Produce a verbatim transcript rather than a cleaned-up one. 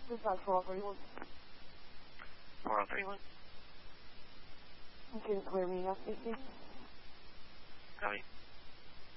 Dispatch four oh three one. four oh three one. Okay, clear me, now speaking. Copy.